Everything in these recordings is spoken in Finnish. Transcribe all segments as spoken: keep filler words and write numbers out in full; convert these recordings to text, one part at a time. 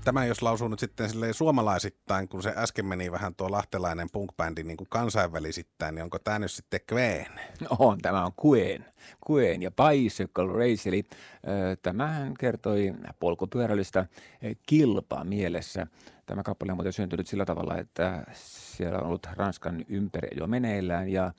Tämä jos lausuu nyt sitten silleen suomalaisittain, kun se äsken meni vähän tuo lahtelainen punk-bändi niin kuin kansainvälisittäin, niin onko tämä nyt sitten Queen? On, tämä on Queen. Queen ja Bicycle Race, eli äh, tämähän kertoi polkupyöräilystä äh, kilpaa mielessä. Tämä kappale on muuten syntynyt sillä tavalla, että siellä on ollut Ranskan ympäri jo meneillään ja äh,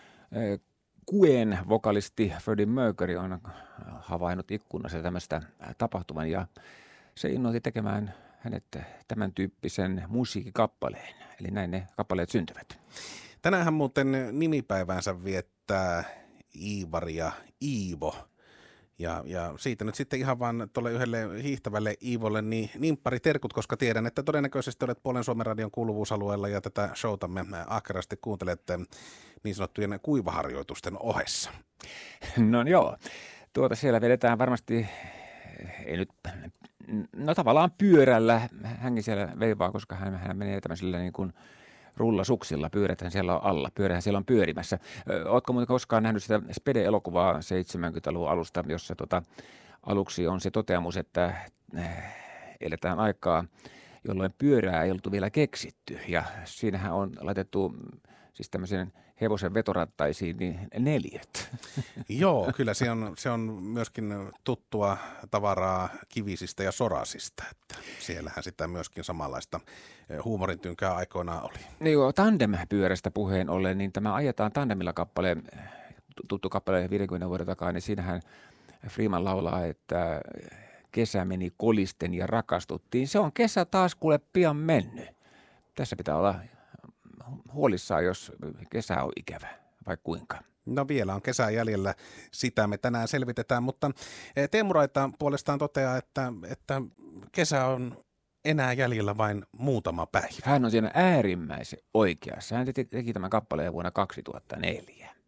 Queen vokalisti Freddie Mercury on havainnut ikkunassa tämmöistä tapahtuman ja se innoitti tekemään hänet tämän tyyppisen musiikkikappaleen. Eli näin ne kappaleet syntyvät. Tänäänhän muuten nimipäiväänsä viettää Iivari ja Iivo. Ja, ja siitä nyt sitten ihan vaan tuolle yhdelle hiihtävälle Iivolle niin nimppari terkut, koska tiedän, että todennäköisesti olet Puolen Suomen radion kuuluvuusalueella ja tätä showtamme ahkerasti kuuntelette niin sanottujen kuivaharjoitusten ohessa. No joo, tuota siellä vedetään varmasti, ei nyt, no tavallaan pyörällä, hänkin siellä veivaa, koska hän, hän menee tämmöisillä niin kuin rullasuksilla, pyöräthän siellä on alla, pyörähän siellä on pyörimässä. Ö, ootko muuten koskaan nähnyt sitä Spede-elokuvaa seitsemänkymmentäluvun alusta, jossa tota, aluksi on se toteamus, että äh, eletään aikaa, jolloin pyörää ei oltu vielä keksitty. Ja siinähän on laitettu siis tämmöisen hevosen vetorattaisiin niin neljöt. Joo, kyllä se on, se on myöskin tuttua tavaraa kivisistä ja sorasista. Että siellähän sitä myöskin samanlaista huumorintynkää aikoinaan oli. Niin joo, tandem-pyörästä puheen ollen, niin tämä ajetaan tandemilla kappale, tuttu kappale viidenkymmenen vuoden takaa, niin siinähän Freeman laulaa, että kesä meni kolisten ja rakastuttiin. Se on kesä taas kuule pian mennyt. Tässä pitää olla huolissaan, jos kesä on ikävä, vai kuinka? No vielä on kesää jäljellä, sitä me tänään selvitetään, mutta Teemu Raita puolestaan toteaa, että, että kesä on enää jäljellä vain muutama päivä. Hän on siinä äärimmäisen oikeassa. Hän teki tämän kappaleen vuonna kaksituhattaneljä.